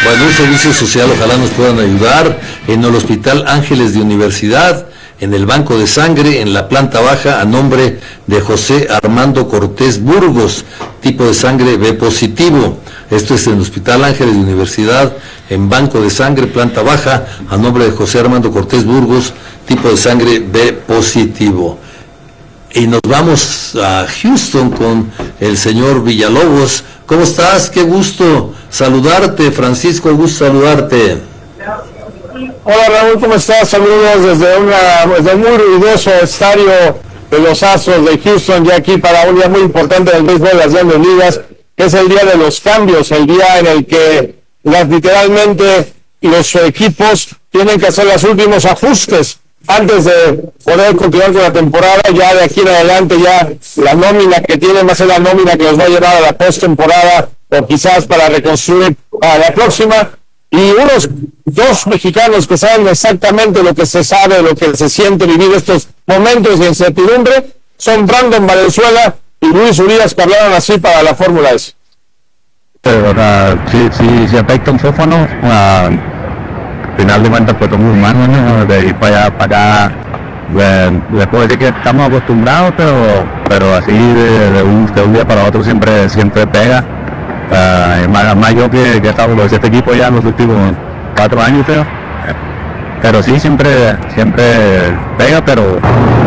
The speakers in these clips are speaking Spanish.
Bueno, un servicio social, ojalá nos puedan ayudar en el Hospital Ángeles de Universidad, en el banco de sangre, en la planta baja, a nombre de José Armando Cortés Burgos, tipo de sangre B positivo. Esto es en el Hospital Ángeles de Universidad, en banco de sangre, planta baja, a nombre de José Armando Cortés Burgos, tipo de sangre B positivo. Y nos vamos a Houston con el señor Villalobos. ¿Cómo estás? Qué gusto saludarte, Francisco, gusto saludarte. Hola Raúl, ¿cómo estás? Saludos desde un muy ruidoso estadio de los Astros de Houston, ya aquí para un día muy importante del béisbol de las Grandes Ligas, que es el día de los cambios, el día en el que literalmente los equipos tienen que hacer los últimos ajustes antes de poder continuar con la temporada. Ya de aquí en adelante, ya la nómina que tienen va a ser la nómina que los va a llevar a la postemporada, o quizás para reconstruir a la próxima. Y dos mexicanos que saben exactamente lo que se sabe, lo que se siente vivir estos momentos de incertidumbre, son Brandon Valenzuela y Luis Urias, que hablaron así para la Fórmula S. Pero si afecta un teléfono, final de cuentas pues somos humanos, ¿no? De ir para allá, después de que estamos acostumbrados, pero así de un día para otro siempre pega. Más yo que he estado con este equipo ya en los últimos 4 años, pero sí siempre pega, pero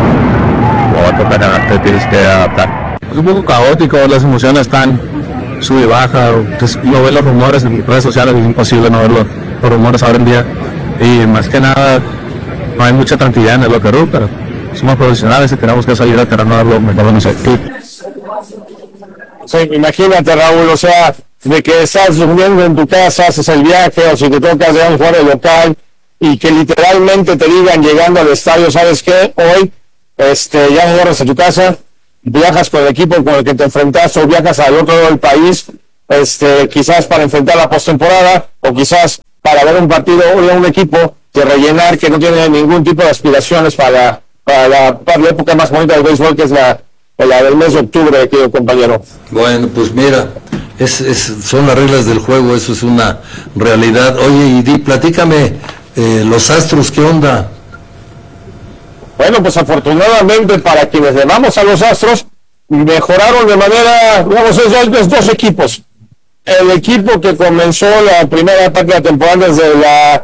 te tienes que adaptar. Es un poco caótico, las emociones están sube y baja, no ver los rumores en redes sociales, es imposible no ver los rumores ahora en día, y más que nada no hay mucha tranquilidad en el locker room, pero somos profesionales y tenemos que salir al terreno a dar lo mejor de nosotros. Sí, imagínate Raúl, o sea, de que estás durmiendo en tu casa, haces el viaje, o si te tocas de un juego local, y que literalmente te digan llegando al estadio, ¿sabes qué? Hoy ya no corres a tu casa, viajas con el equipo con el que te enfrentaste, o viajas al otro lado del país, quizás para enfrentar la postemporada, o quizás para ver un partido o un equipo que rellenar, que no tiene ningún tipo de aspiraciones para la época más bonita del béisbol, que es la del mes de octubre, querido compañero. Bueno, pues mira, son las reglas del juego, eso es una realidad. Oye, y platícame, los Astros, ¿qué onda? Bueno, pues afortunadamente para quienes le vamos a los Astros, mejoraron de manera, digamos, es dos equipos. El equipo que comenzó la primera parte de la temporada desde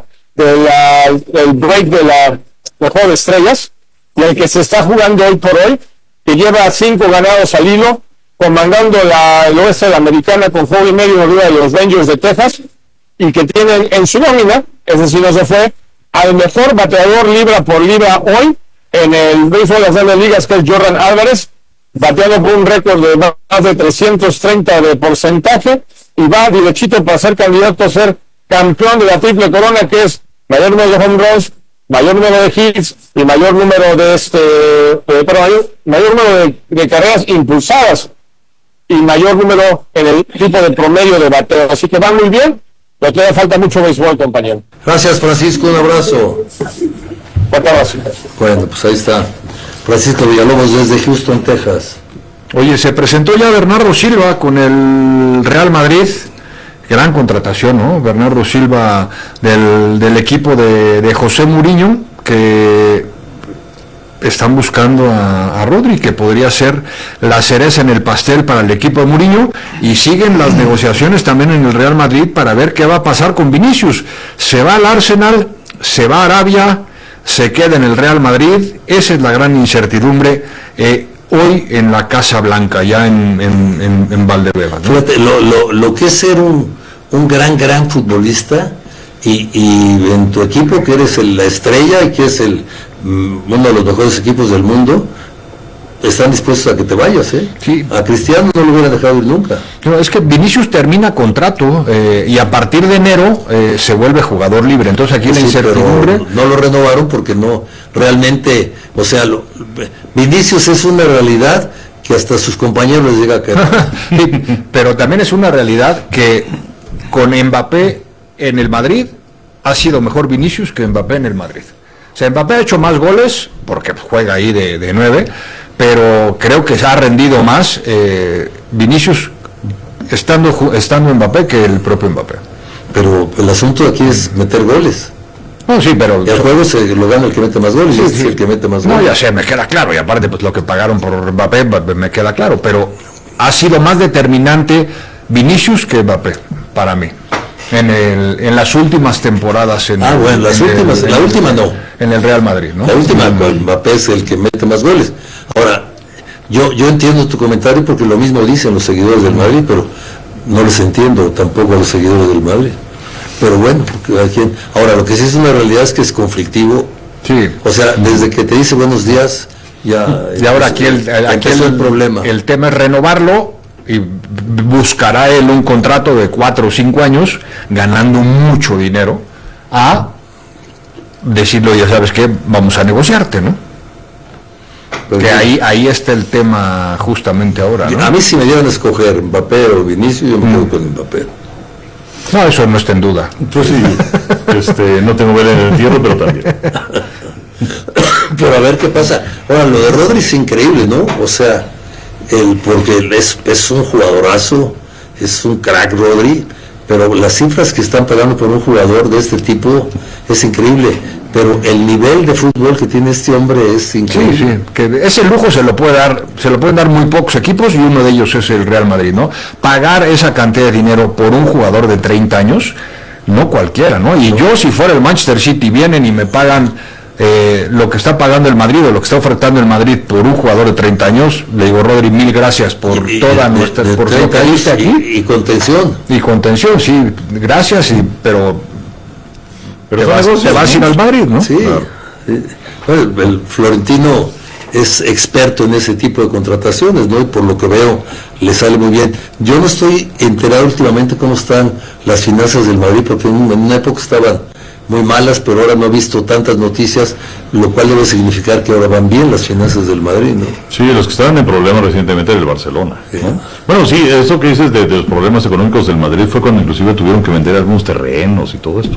el break del juego de estrellas, y el que se está jugando hoy por hoy, que lleva 5 ganados al hilo, comandando el oeste de la americana con juego y medio arriba de los Rangers de Texas, y que tienen en su nómina, es decir, no se fue, al mejor bateador libra por libra hoy en el béisbol de las Grandes Ligas, que es Jordan Álvarez, bateando por un récord de más de 330 de porcentaje, y va derechito para ser candidato a ser campeón de la triple corona, que es mayor número de home runs, mayor número de hits y mayor número mayor número de carreras impulsadas y mayor número en el tipo de promedio de bateo. Así que va muy bien, pero todavía falta mucho béisbol, compañero. Gracias, Francisco, un abrazo. Bueno, pues ahí está Francisco Villalobos desde Houston, Texas. Oye, se presentó ya Bernardo Silva con el Real Madrid, gran contratación, ¿no? Bernardo Silva del equipo de José Mourinho, que están buscando a Rodri, que podría ser la cereza en el pastel para el equipo de Mourinho, y siguen las negociaciones también en el Real Madrid para ver qué va a pasar con Vinicius. Se va al Arsenal, se va a Arabia, se queda en el Real Madrid. Esa es la gran incertidumbre hoy en la Casa Blanca, ya en Valdebebas, ¿no? Fíjate, lo que es ser un gran futbolista, y en tu equipo, que eres la estrella y que es uno de los mejores equipos del mundo, están dispuestos a que te vayas, ¿eh? Sí. A Cristiano no lo hubiera dejado ir nunca. No, es que Vinicius termina contrato y a partir de enero se vuelve jugador libre. Entonces aquí la incertidumbre. No lo renovaron porque no, realmente, o sea, Vinicius es una realidad que hasta sus compañeros les llega a quedar. Pero también es una realidad que con Mbappé en el Madrid ha sido mejor Vinicius que Mbappé en el Madrid. O sea, Mbappé ha hecho más goles porque juega ahí de 9, pero creo que se ha rendido más Vinicius estando Mbappé que el propio Mbappé. pero el asunto aquí es meter goles. No, sí, pero... Y el juego se lo gana el que mete más goles, Sí, y este sí. es el que mete más No, goles. ya sé, me queda claro, y aparte pues lo que pagaron por Mbappé me queda claro, pero ha sido más determinante Vinicius que Mbappé, para mí, en las últimas temporadas. Bueno, las últimas, la última no. En el Real Madrid, ¿no? La última, con Mbappé es el que mete más goles. Ahora, yo entiendo tu comentario porque lo mismo dicen los seguidores del Madrid, pero no les entiendo tampoco a los seguidores del Madrid. Pero bueno, cada quien. Ahora, lo que sí es una realidad es que es conflictivo. Sí. O sea, desde que te dice buenos días, ya... Y ahora aquí empezó el problema. El tema es renovarlo y buscará él un contrato de 4 o 5 años ganando mucho dinero a decirlo, ya sabes qué, vamos a negociarte, ¿no? Pero Que sí, ahí está el tema justamente ahora, ¿no? a mí si me dieran a escoger Mbappé o Vinicius, yo me quedo con Mbappé. No, eso no está en duda. Pues sí, no tengo vela en el entierro, pero también. Pero a ver qué pasa. Ahora, lo de Rodri es increíble, ¿no? O sea, porque es un jugadorazo, es un crack Rodri, pero las cifras que están pagando por un jugador de este tipo es increíble. Pero el nivel de fútbol que tiene este hombre es increíble. Sí, sí, que ese lujo se lo pueden dar muy pocos equipos y uno de ellos es el Real Madrid, ¿no? Pagar esa cantidad de dinero por un jugador de 30 años, no cualquiera, ¿no? Y yo si fuera el Manchester City vienen y me pagan lo que está pagando el Madrid o lo que está ofertando el Madrid por un jugador de 30 años, le digo, Rodri, mil gracias por toda nuestra, por lo que diste aquí. Y contención. Y contención, sí, gracias, pero te vas a ir al Madrid, ¿no? Sí. Sí. Bueno, el Florentino es experto en ese tipo de contrataciones, ¿no? Y por lo que veo, le sale muy bien. Yo no estoy enterado últimamente cómo están las finanzas del Madrid, porque en una época estaban muy malas, pero ahora no he visto tantas noticias, lo cual debe significar que ahora van bien las finanzas del Madrid, ¿no? Sí, los que estaban en problemas recientemente era el Barcelona, Sí. ¿no? Bueno, sí, eso que dices de los problemas económicos del Madrid fue cuando inclusive tuvieron que vender algunos terrenos y todo esto.